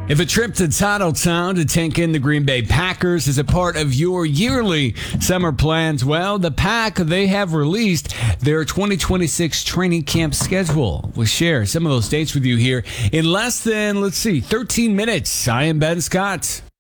If a trip to Town to take in the Green Bay Packers is a part of your yearly summer plans, well, the Pack, they have released their 2026 training camp schedule. We'll share some of those dates with you here in less than, 13 minutes. I am Ben Scott.